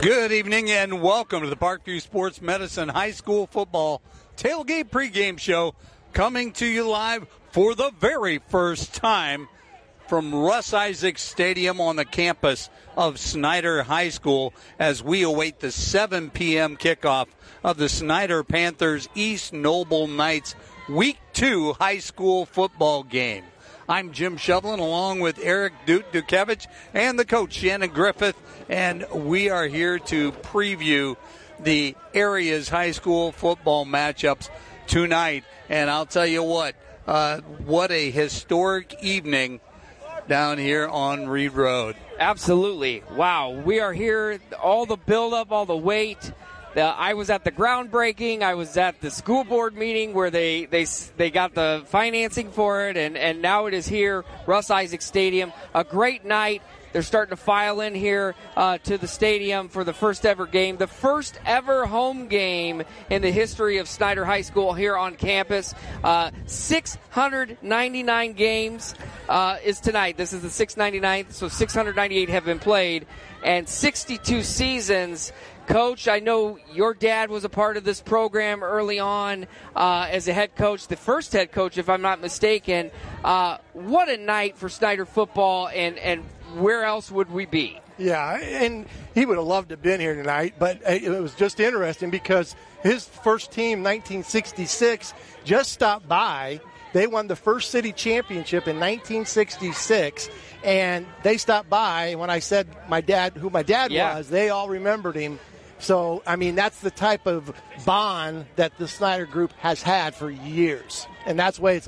Good evening and welcome to the Parkview Sports Medicine High School Football Tailgate Pregame Show, coming to you live for the very first time from Russ Isaacs Stadium on the campus of Snyder High School as we await the 7 p.m. kickoff of the Snyder Panthers East Noble Knights Week 2 high school football game. I'm Jim Shovelin along with Eric Dukevich and the coach Shannon Griffith, and we are here to preview the area's high school football matchups tonight. And I'll tell you what a historic evening down here on Reed Road. Absolutely. Wow. We are here, all the buildup, all the wait. I was at the groundbreaking. I was at the school board meeting where they got the financing for it, and now it is here, Russ Isaacs Stadium. A great night. They're starting to file in here to the stadium for the first ever game, the first ever home game in the history of Snyder High School here on campus. 699 games is tonight. This is the 699th, so 698 have been played, and 62 seasons. Coach, I know your dad was a part of this program early on as a head coach, the first head coach, if I'm not mistaken. What a night for Snyder football, and where else would we be? Yeah, and he would have loved to have been here tonight, but it was just interesting because his first team, 1966, just stopped by. They won the first city championship in 1966, and they stopped by. And when I said who my dad was, they all remembered him. So, I mean, that's the type of bond that the Snyder Group has had for years. And that's the way it's